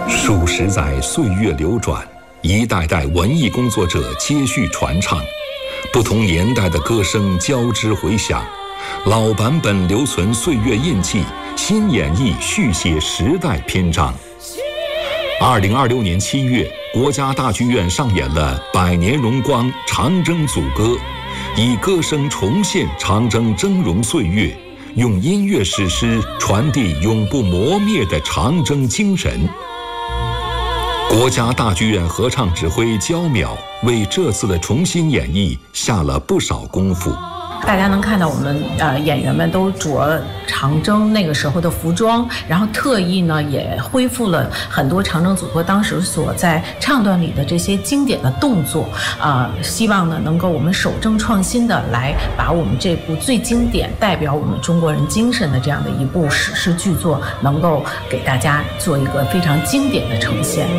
数十载岁月流转，一代代文艺工作者接续传唱，不同年代的歌声交织回响，老版本留存岁月印记，新演绎续写时代篇章。2026年7月，国家大剧院上演了《百年荣光·长征组歌》，以歌声重现长征峥嵘岁月，用音乐史诗传递永不磨灭的长征精神。国家大剧院合唱指挥焦淼为这次的重新演绎下了不少功夫。 大家能看到我们演员们都着长征那个时候的服装，然后特意呢也恢复了很多长征组合当时所在唱段里的这些经典的动作，希望呢能够我们守正创新的来把我们这部最经典代表我们中国人精神的这样的一部史诗巨作，能够给大家做一个非常经典的呈现。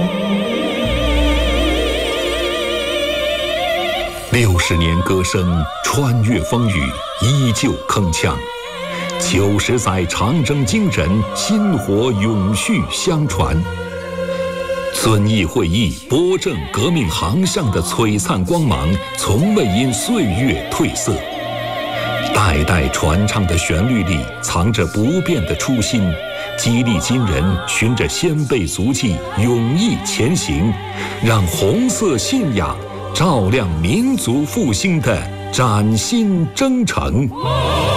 60年歌声穿越风雨，依旧铿锵。90载长征精神，薪火永续相传。遵义会议拨正革命航向的璀璨光芒，从未因岁月褪色。代代传唱的旋律里藏着不变的初心，激励今人循着先辈足迹勇毅前行，让红色信仰照亮民族复兴的崭新征程。